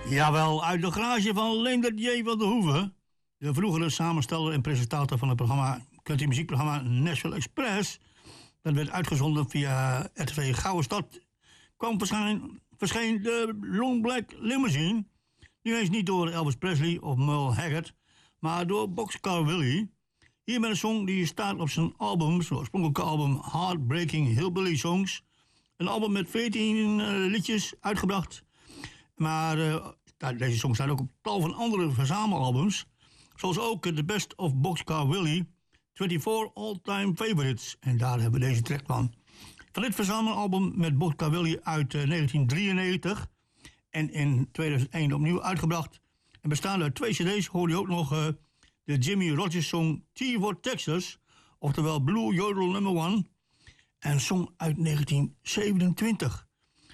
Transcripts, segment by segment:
Jawel, uit de garage van Leendert J. van der Hoeven. De vroegere samensteller en presentator van het country muziekprogramma Nashville Express. Dat werd uitgezonden via RTV Gouden Stad. Verscheen de Long Black Limousine. Nu eens niet door Elvis Presley of Merle Haggard, maar door Boxcar Willie. Hier met een song die staat op zijn album, zijn oorspronkelijke album Heartbreaking Hillbilly Songs. Een album met 14 liedjes uitgebracht. Maar deze song staat ook op tal van andere verzamelalbums. Zoals ook The Best of Boxcar Willie, 24 All-Time Favorites. En daar hebben we deze track van. Van dit verzamelalbum met Boxcar Willie uit 1993. En in 2001 opnieuw uitgebracht. En bestaande uit 2 cd's hoorde je ook nog de Jimmy Rogers song T for Texas. Oftewel Blue Yodel number 1. En song uit 1927.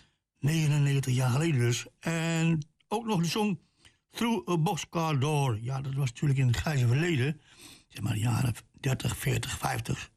99 jaar geleden dus. En ook nog de song Through a Boxcar Door. Ja, dat was natuurlijk in het grijze verleden. Zeg maar de jaren 30, 40, 50.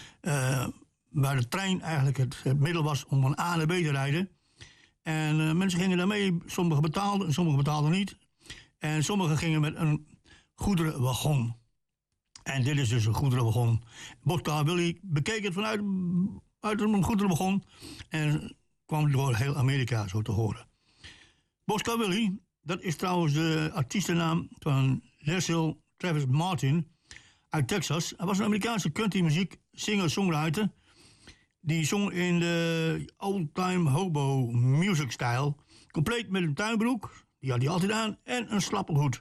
Waar de trein eigenlijk het middel was om van A naar B te rijden. En mensen gingen daarmee. Sommigen betaalden en sommigen betaalden niet. En sommigen gingen met een goederenwagon. En dit is dus een goederenwagon. Boxcar Willie bekeek het vanuit een goederenwagon. En kwam door heel Amerika zo te horen. Boxcar Willie, dat is trouwens de artiestennaam van Leslie Travis Martin uit Texas. Hij was een Amerikaanse countrymuziek singer-songwriter. Die zong in de old-time hobo music style. Compleet met een tuinbroek, die had hij altijd aan, en een slappe hoed.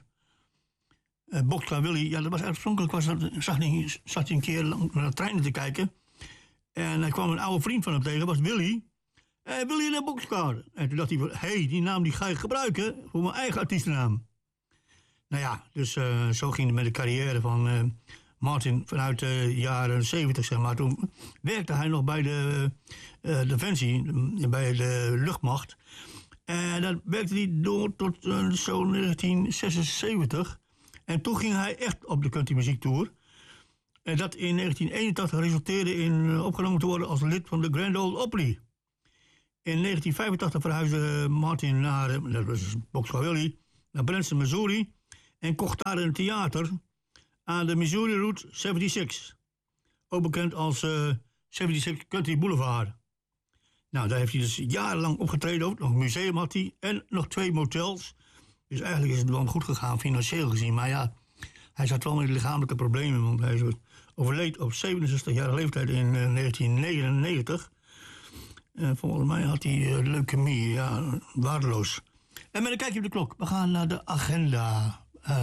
Boxcar Willie, ja, dat was oorspronkelijk, zat hij een keer naar de trein te kijken. En hij kwam een oude vriend van hem tegen, was Willie. Wil je een Boxcar? En toen dacht hij, die naam die ga ik gebruiken voor mijn eigen artiestennaam. Nou ja, dus zo ging het met de carrière van Martin vanuit de jaren 70, zeg maar. Toen werkte hij nog bij de Defensie, bij de luchtmacht. En dat werkte hij door tot zo 1976. En toen ging hij echt op de countrymuziektour. En dat in 1981 resulteerde in opgenomen te worden als lid van de Grand Ole Opry. In 1985 verhuisde Martin naar, dat was Boxcar Willie, naar Branson, Missouri. En kocht daar een theater aan de Missouri Route 76. Ook bekend als 76 Country Boulevard. Nou, daar heeft hij dus jarenlang opgetreden. Ook nog een museum had hij en nog 2 motels. Dus eigenlijk is het wel goed gegaan, financieel gezien. Maar ja, hij zat wel met lichamelijke problemen. Want hij overleed op 67-jarige leeftijd in 1999. Volgens mij had hij leukemie, ja, waardeloos. En met een kijkje op de klok. We gaan naar de agenda.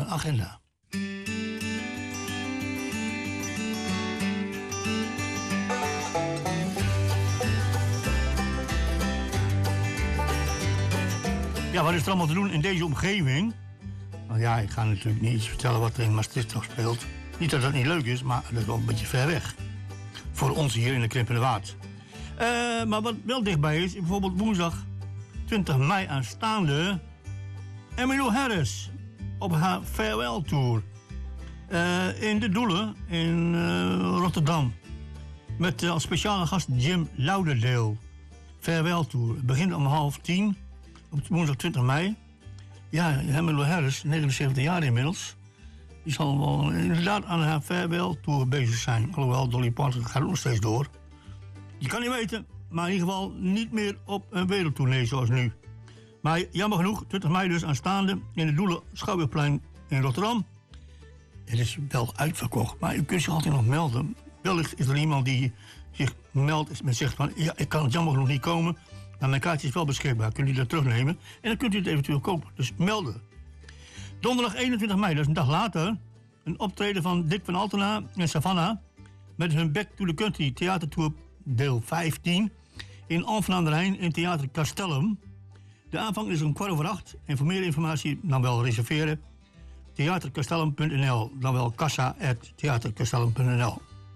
Ja, wat is er allemaal te doen in deze omgeving? Nou ja, ik ga natuurlijk niet vertellen wat er in Maastricht nog speelt. Niet dat dat niet leuk is, maar dat is wel een beetje ver weg. Voor ons hier in de Krimpende Waard. Maar wat wel dichtbij is, bijvoorbeeld woensdag 20 mei aanstaande, Emmylou Harris op haar farewell tour in de Doelen in Rotterdam. Met als speciale gast Jim Lauderdale. Farewell tour. Het begint om 9:30 op woensdag 20 mei. Ja, Emmylou Harris, 79 jaar inmiddels. Die zal wel inderdaad aan haar farewell tour bezig zijn. Alhoewel, Dolly Parton gaat ook nog steeds door. Je kan niet weten, maar in ieder geval niet meer op een wereldtournee zoals nu. Maar jammer genoeg, 20 mei dus aanstaande in de Doelen Schouwburgplein in Rotterdam. Het is wel uitverkocht, maar u kunt zich altijd nog melden. Wellicht is er iemand die zich meldt en zegt van, ja, ik kan het jammer genoeg niet komen, maar mijn kaartje is wel beschikbaar. Kunt u dat terugnemen en dan kunt u het eventueel kopen. Dus melden. Donderdag 21 mei, dat is een dag later, een optreden van Dick van Altena en Savannah met hun Back to the Country theatertour deel 15 in Alphen aan de Rijn in Theater Castellum. De aanvang is om 7:15 en voor meer informatie dan wel reserveren theatercastellum.nl, dan wel kassa@theatercastellum.nl.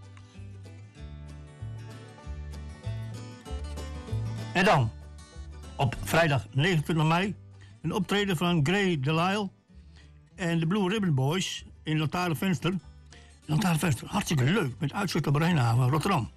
En dan op vrijdag 29 mei een optreden van Gray Delisle en de Blue Ribbon Boys in Lantaarnvenster. Lantaarnvenster, hartstikke leuk, met uitzicht op Rijnhaven, Rotterdam.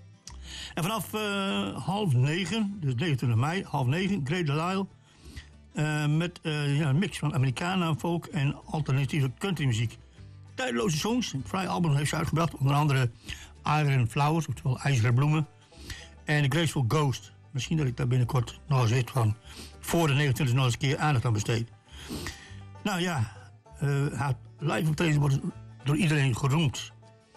En vanaf 8:30, dus 29 mei, 8:30, Gray Delisle Met een mix van Americana, folk en alternatieve countrymuziek. Tijdloze songs. Een vrij album heeft ze uitgebracht. Onder andere Iron Flowers, oftewel IJzeren Bloemen. En The Graceful Ghost. Misschien dat ik daar binnenkort nog eens iets van voor de 29 nog eens een keer aandacht aan besteed. Nou ja, haar live optreden wordt door iedereen geroemd.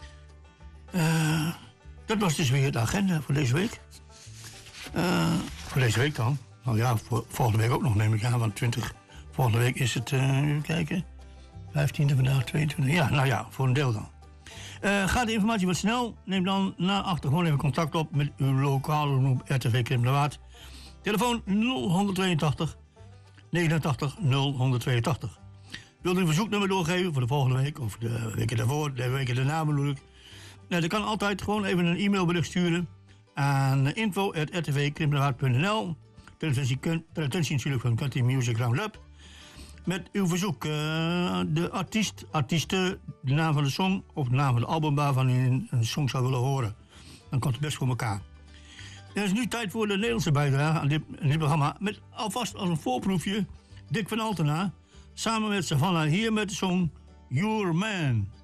Dat was dus weer de agenda voor deze week. Voor deze week dan. Nou ja, voor volgende week ook nog, neem ik aan. Want volgende week is het, even kijken. 15e vandaag, 22. Ja, nou ja, voor een deel dan. Gaat de informatie wat snel? Neem dan na achter gewoon even contact op met uw lokale omroep RTV Krimpenerwaard. Telefoon 0182 89 0182. Wilt u een verzoeknummer doorgeven voor de volgende week of de weken daarvoor, de weken daarna bedoel ik? Nou, dat kan altijd gewoon even een e-mailbericht sturen aan info@rtvkrimpenerwaard.nl. Ter attentie natuurlijk van Country Music Roundup. Met uw verzoek, de artiesten, de naam van de song of de naam van de album waarvan u een song zou willen horen. Dan komt het best voor elkaar. Er is nu tijd voor de Nederlandse bijdrage aan dit programma. Met alvast als een voorproefje Dick van Altena. Samen met Savannah hier met de song Your Man.